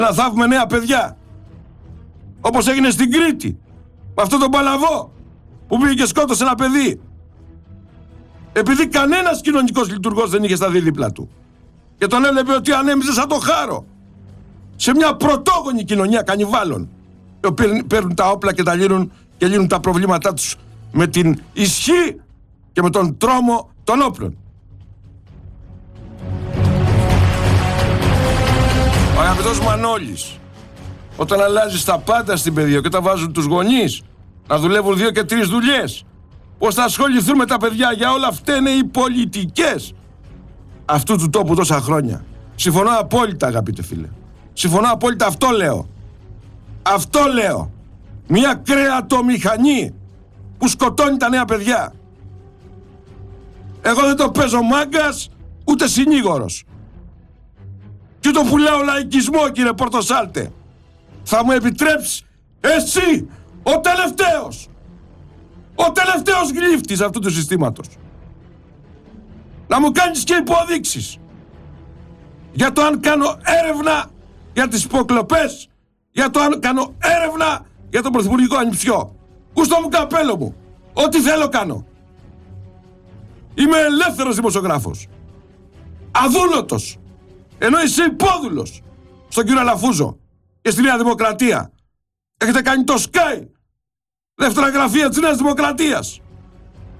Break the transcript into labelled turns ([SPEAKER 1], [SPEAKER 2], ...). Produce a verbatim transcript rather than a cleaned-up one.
[SPEAKER 1] να θάβουμε νέα παιδιά. Όπως έγινε στην Κρήτη. Με αυτόν τον Παλαβό που πήγε και σκότωσε ένα παιδί. Επειδή κανένας κοινωνικός λειτουργός δεν είχε σταθεί δίπλα του. Και τον έλεγε ότι ανέμιζε σαν το χάρο. Σε μια πρωτόγονη κοινωνία κανιβάλων. Οι οποίοι παίρνουν τα όπλα και τα λύνουν και λύνουν τα προβλήματά τους με την ισχύ και με τον τρόμο των όπλων. Ο αγαπητός Μανώλης, όταν αλλάζεις τα πάντα στην παιδεία και όταν βάζουν τους γονείς να δουλεύουν δύο και τρεις δουλειές, πώς θα ασχοληθούν με τα παιδιά, για όλα αυτά είναι οι πολιτικές αυτού του τόπου τόσα χρόνια. Συμφωνώ απόλυτα, αγαπητέ φίλε. Συμφωνώ απόλυτα, αυτό λέω. Αυτό λέω. Μια κρεατομηχανή που σκοτώνει τα νέα παιδιά. Εγώ δεν το παίζω μάγκας, ούτε συνήγορος. Και το πουλάω λαϊκισμό, κύριε Πορτοσάλτε. Θα μου επιτρέψεις εσύ, ο τελευταίος, ο τελευταίος γλύφτης αυτού του συστήματος, να μου κάνεις και υποδείξεις για το αν κάνω έρευνα για τις υποκλοπές, για το αν κάνω έρευνα για τον πρωθυπουργικό ανιψιό. Κούστο μου καπέλο μου. Ό,τι θέλω κάνω. Είμαι ελεύθερος δημοσιογράφος. Αδούλωτος. Ενώ είσαι υπόδουλος στον κύριο Αλαφούζο και στη Νέα Δημοκρατία. Έχετε κάνει το Sky, δεύτερα γραφεία της Νέας Δημοκρατίας.